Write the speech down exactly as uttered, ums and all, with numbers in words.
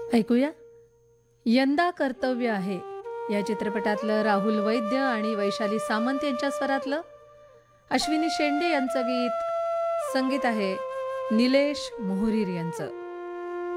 ऐकूया. यंदा कर्तव्य आहे या चित्रपटातलं राहुल वैद्य आणि वैशाली सामंत यांच्या स्वरातलं, अश्विनी शेंडे यांचं गीत, संगीत आहे निलेश मोहरीर यांचं.